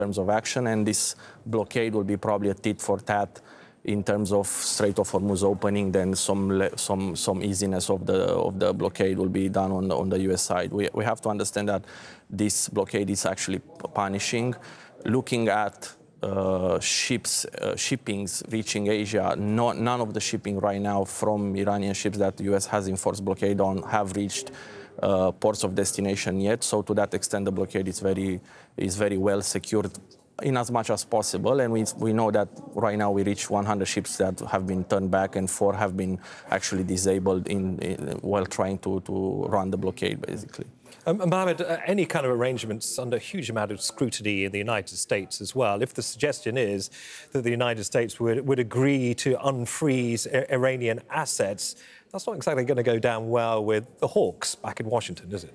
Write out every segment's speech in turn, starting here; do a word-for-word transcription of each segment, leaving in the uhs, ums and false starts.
terms of action, and this blockade will be probably a tit for tat in terms of Strait of Hormuz opening. Then some some some easiness of the of the blockade will be done on the, on the U S side. We we have to understand that this blockade is actually punishing. Looking at uh, ships uh, shippings reaching Asia, no, none of the shipping right now from Iranian ships that the U S has enforced blockade on have reached uh, ports of destination yet. So to that extent, the blockade is very is very well secured in as much as possible, and we, we know that right now we reach one hundred ships that have been turned back and four have been actually disabled in, in while trying to, to run the blockade, basically. Um, Mohammed, uh, any kind of arrangements under a huge amount of scrutiny in the United States as well. If the suggestion is that the United States would, would agree to unfreeze Iranian assets, that's not exactly going to go down well with the hawks back in Washington, is it?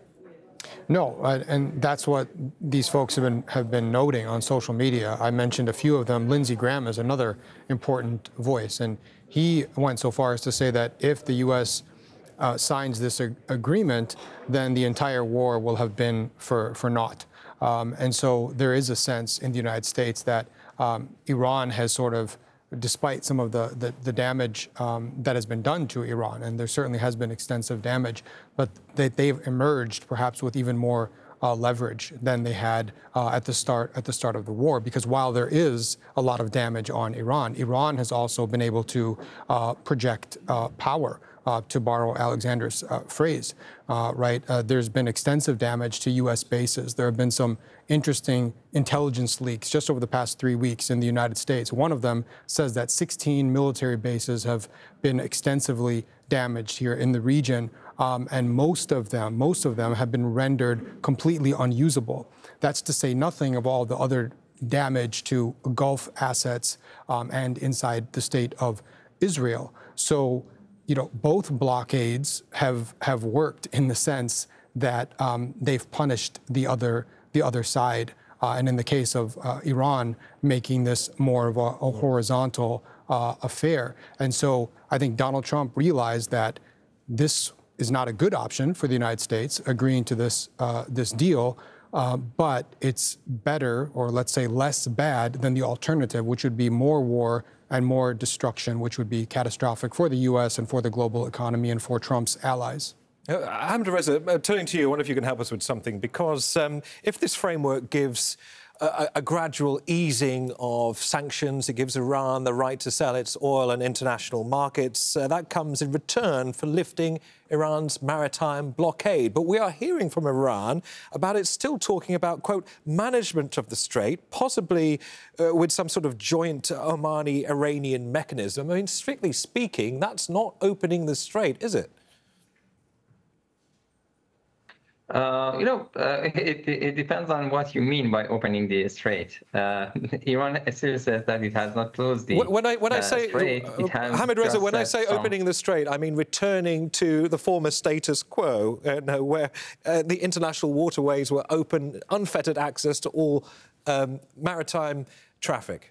No, uh, and that's what these folks have been have been noting on social media. I mentioned a few of them. Lindsey Graham is another important voice, and he went so far as to say that if the U S uh, signs this ag agreement, then the entire war will have been for for naught. Um, and so there is a sense in the United States that um, Iran has sort of, despite some of the, the, the damage um, that has been done to Iran, and there certainly has been extensive damage, but they, they've emerged perhaps with even more uh, leverage than they had uh, at the start at the start of the war. Because while there is a lot of damage on Iran, Iran has also been able to uh, project uh, power. Uh, to borrow Alexander's uh, phrase, uh, right? Uh, there's been extensive damage to U S bases. There have been some interesting intelligence leaks just over the past three weeks in the United States. One of them says that sixteen military bases have been extensively damaged here in the region, um, and most of them, most of them have been rendered completely unusable. That's to say nothing of all the other damage to Gulf assets um, and inside the state of Israel. So, you know, both blockades have have worked in the sense that um, they've punished the other the other side, uh, and in the case of uh, Iran, making this more of a, a horizontal uh, affair. And so I think Donald Trump realized that this is not a good option for the United States, agreeing to this uh, this deal. Uh, but it's better, or let's say less bad, than the alternative, which would be more war and more destruction, which would be catastrophic for the U S and for the global economy and for Trump's allies. Uh, Ahmed Reza, uh, turning to you, I wonder if you can help us with something, because um, if this framework gives a, a gradual easing of sanctions, it gives Iran the right to sell its oil in international markets, uh, that comes in return for lifting Iran's maritime blockade. But we are hearing from Iran about it still talking about, quote, management of the strait, possibly uh, with some sort of joint Omani-Iranian mechanism. I mean, strictly speaking, that's not opening the strait, is it? Uh, you know, uh, it, it depends on what you mean by opening the strait. Uh, Iran still says that it has not closed the when I when I say strait. Ahmed Reza, when I say some... opening the strait, I mean returning to the former status quo, uh, no, where uh, the international waterways were open, unfettered access to all um, maritime traffic.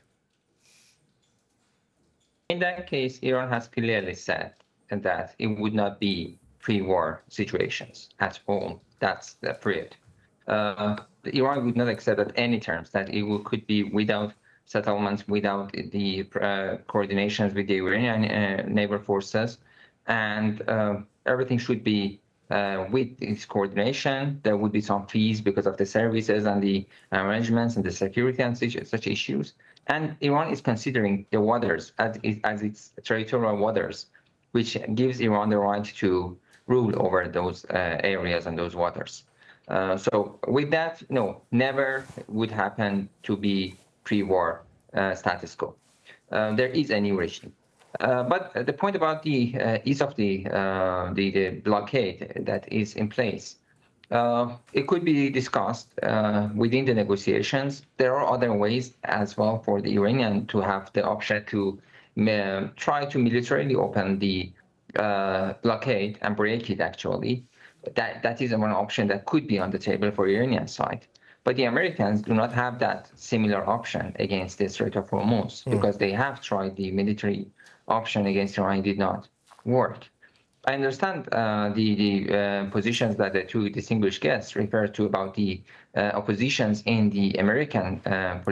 In that case, Iran has clearly said that it would not be pre-war situations at all. That's the period. Uh, Iran would not accept at any terms that it will, could be without settlements, without the uh, coordinations with the Iranian uh, naval forces, and uh, everything should be uh, with this coordination. There would be some fees because of the services and the arrangements and the security and such, such issues. And Iran is considering the waters as, as its territorial waters, which gives Iran the right to rule over those uh, areas and those waters. Uh, so with that, no, never would happen to be pre-war uh, status quo. Uh, there is a new regime. Uh, but the point about the uh, ease of the, uh, the, the blockade that is in place, uh, it could be discussed uh, within the negotiations. There are other ways as well for the Iranian to have the option to uh, try to militarily open the Uh, blockade and break it. Actually, that that is one option that could be on the table for Iranian side. But the Americans do not have that similar option against the Strait of Hormuz, mm. because they have tried the military option against Iran. It did not work. I understand uh, the the uh, positions that the two distinguished guests referred to about the uh, oppositions in the American uh,